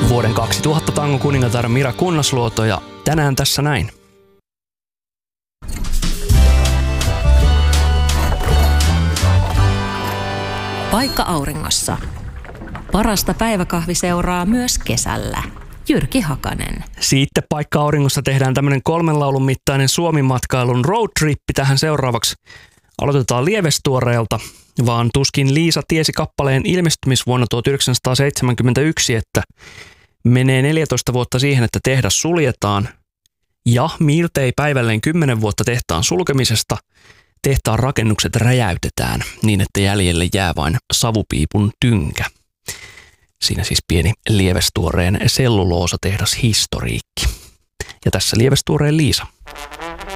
Vuoden 2000 tangon kuningatar Mira Kunnasluoto ja tänään tässä näin. Paikka auringossa. Parasta päiväkahviseuraa myös kesällä. Jyrki Hakanen. Sitten Paikka auringossa tehdään tämmöinen 3 laulun mittainen Suomi-matkailun roadtrippi tähän seuraavaksi. Aloitetaan Lievestuoreelta, vaan tuskin Liisa tiesi kappaleen ilmestymisvuonna 1971, että menee 14 vuotta siihen, että tehdas suljetaan ja miltei päivälleen 10 vuotta tehtaan sulkemisesta tehtaan rakennukset räjäytetään niin, että jäljelle jää vain savupiipun tynkä. Siinä siis pieni Lievestuoreen selluloosatehdas historiikki. Ja tässä Lievestuoreen Liisa.